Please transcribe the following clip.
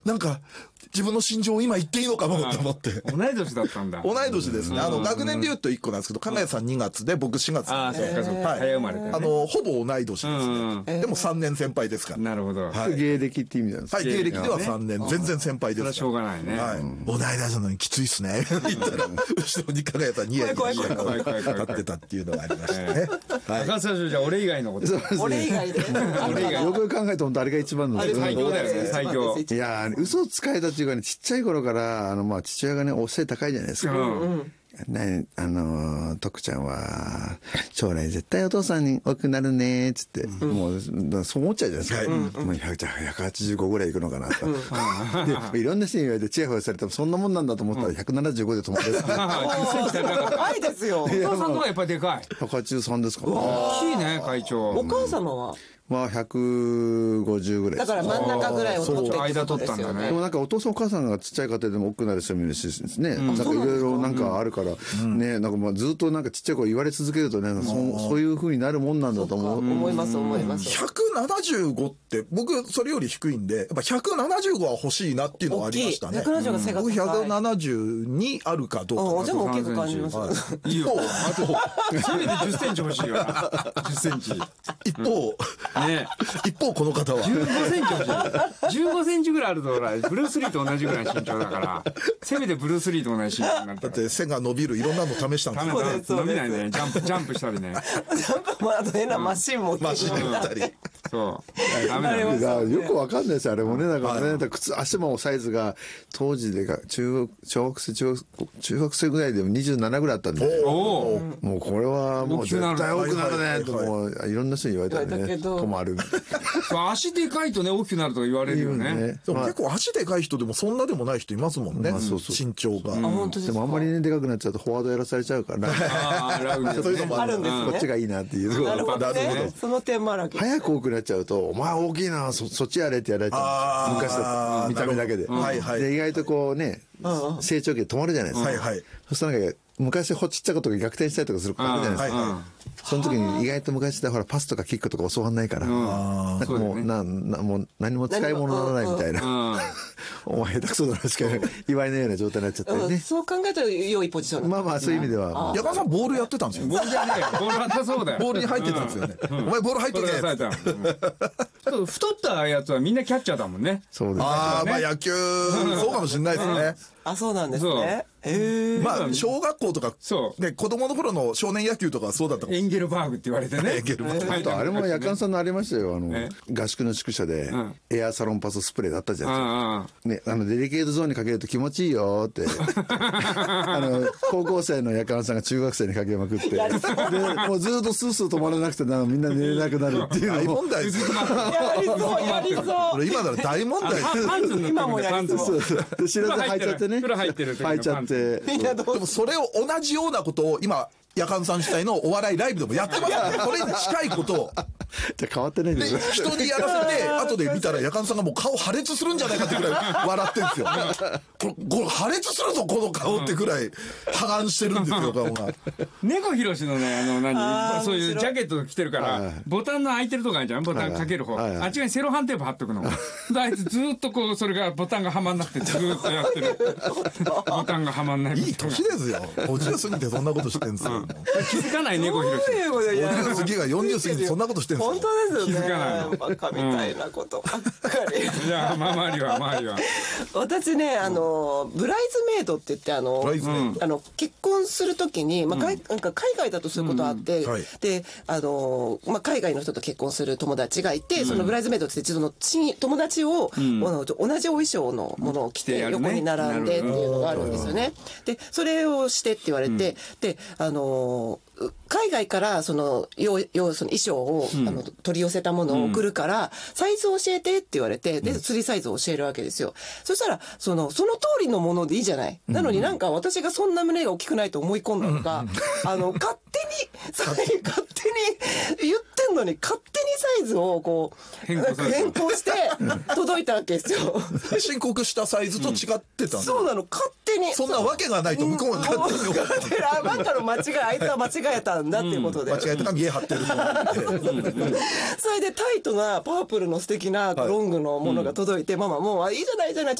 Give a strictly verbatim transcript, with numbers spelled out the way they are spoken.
なんか、自分の心情を今言っていいのかもと思って。 同い年だったんだ。 同い年ですね。あの、学年で言うといっこなんですけど、加賀谷さんにがつで、僕しがつなんで。 ああ、そっかそっか。早生まれて。 あの、ほぼ同い年ですね。でもさんねん先輩ですから。 なるほど。 はい。芸歴って意味なんですか？ はい、芸歴ではさんねん。全然先輩です。 それはしょうがないね。 はい。同い年なのにきついっすね。言ったら、後ろに加賀谷さんニヤニヤしながら立ってたっていうのがありましたね。 はい。高橋じゃあ俺以外のこと。 俺以外で。 俺以外。 よく考えても誰が一番の最強だよね、最強。 いやー、嘘つかれたっていうかね、ちっちゃい頃から、あの、まあ、父親がね、お背高いじゃないですか。うんね、あの、徳ちゃんは、将来絶対お父さんに大きくなるねーつって、うん、もう、そう思っちゃうじゃないですか。はい、もうひゃくはちじゅうごぐらいいくのかなと。で、いろんな人に言われて、チヤホヤされても、そんなもんなんだと思ったら、ひゃくななじゅうごで止まる。 高いですよ。 お父さんの方がやっぱりでかい。 ひゃくはちじゅうさんですか。 大きいね、会長。 お母様はまあ、ひゃくごじゅうぐらい。 だから真ん中ぐらいを取って間取ったんだね。 でもなんかお父さんお母さんがちっちゃい家庭でも大きくなる人もいるしね、うん、なんかいろいろなんかあるから、うん、ね、なんかまあずっとなんかちっちゃい子言われ続けるとね、うん、そ, そういう風になるもんなんだと思う。 思います思います。 ひゃくななじゅうごって僕それより低いんで、やっぱひゃくななじゅうごは欲しいなっていうのがありましたね。 ひゃくななじゅうごが背が高い。 僕ひゃくななじゅうにあるかどうか。 あ、じゃあもう大きく感じます。はい、 いいよ。あと、せめてじゅっセンチ欲しいよな。じゅっセンチ。 一方、ね、一方この方は。 じゅうごセンチ欲しい。じゅうごセンチぐらいあると、ほら、ブルース・リーと同じぐらいの身長だから、せめてブルース・リーと同じ身長になった。 だって背が伸びる、いろんなの試したんですよ。伸びないね。ジャンプ、ジャンプしたりね。 ジャンプもあと変なマシンも。 マシン持ったり。 そう。ダメだよ。よくわかんないですよ、あれもね。だからね、靴、足もサイズが、当時でか、中学、小学生、中学、中学生ぐらいでもにじゅうななぐらいあったんで。もうこれはもう絶対多くなるね、ともう、いろんな人に言われたね。困る。 足でかいとね、大きくなるとか言われるよね。 でも結構足でかい人でもそんなでもない人いますもんね。身長が。 でもあんまりね、でかくなっちゃうとフォワードやらされちゃうから。 そういうのもあるんですね。 こっちがいいなっていう。 なるほどね。その点もあるわけ。 早く多くなっちゃうと、お前大きいな、そ、そっちやれってやられちゃう。昔だと見た目だけで。で、意外とこうね、成長期で止まるじゃないですか。はいはい。そしたらなんか、昔ほっちっちゃいことが逆転したりとかすることあるじゃないですか。その時に意外と昔でほらパスとかキックとか教わんないから、なんかもう、な、な、もう何も使い物にならないみたいな。お前下手くそだなしか言われないような状態になっちゃったりね。 そう考えたら良いポジション。 まあまあそういう意味では。 矢川さんボールやってたんですよ。 ボールじゃねえよ。ボールはったそうだよ。 ボールに入ってたんですよね。お前ボール入ってけ。ちょっと太ったやつはみんなキャッチャーだもんね。 そうですね。 ああ、まあ野球、そうかもしれないですね。 あ、そうなんですね。ええ。まあ、小学校とか、そう。ね、子供の頃の少年野球とかそうだったもん。 エンゲルバーグって言われてね。 エンゲルバーグ。 あれも夜間さんのありましたよ。あの、合宿の宿舎で、エアサロンパススプレーだったじゃないですか。ね、あの、デリケートゾーンにかけると気持ちいいよって。あの、高校生の夜間さんが中学生にかけまくって。で、もうずっとスースー止まらなくて、みんな寝れなくなるっていう。 大問題ですよ。 やりそう、やりそう。 今なら大問題ですよ。今もやりそう。 知らず履いちゃってね。 入ってる。 履いちゃって。 でもそれを同じようなことを今、夜間さん主体のお笑いライブでもやってますよね。これに近いことを。 じゃ変わってないんですよ。 人にやらせて、後で見たら夜間さんがもう顔破裂するんじゃないかってくらい笑ってるんですよ。これ、これ破裂するぞ、この顔ってくらい破顔してるんですよ、顔が。 猫ひろしのね、あの何、そういうジャケット着てるから、ボタンの開いてるとこあるじゃん、ボタンかける方。あっち側にセロハンテープ貼っとくの。あいつずっとこう、それがボタンがはまんなくてずーっとやってる。ボタンがはまんない。 いい年ですよ。ごじゅう過ぎてそんなことしてんですよ。 気づかない猫ひろし。 ごじゅう過ぎがよんじゅう過ぎてそんなことしてんですよ。 本当ですよね。 気づかない。 バカみたいなことばっかり。 じゃあ、まあ、周りは、周りは。 私ね、あの、ブライズメイドって言って、あの、あの、結婚するときに、まあ、なんか海外だとそういうことあって、で、あの、まあ、海外の人と結婚する友達がいて、そのブライズメイドってその友達を、同じお衣装のものを着て、横に並んでっていうのがあるんですよね。で、それをしてって言われて、で、あの、海外からその、よう、よう、その衣装を、うん、あの、取り寄せたものを送るから、うん、サイズ教えてって言われて、で、釣りサイズを教えるわけですよ。そしたら、その、その通りのものでいいじゃない。なのになんか私がそんな胸が大きくないと思い込んだのか、うん、あの、勝手に、勝手手に言ってんのに勝手にサイズをこう変更変更して届いたわけですよ。 申告したサイズと違ってたん、うん、 そうなの、勝手に。 そんなわけがないと向こうが勝手に思ってる。 あ、なんかの間違い、あいつは間違えたんだっていうことで、 うん、間違えたか見え張ってると思ってそれでタイトなパープルの素敵なロングのものが届いて、うん、ママもういいじゃないじゃない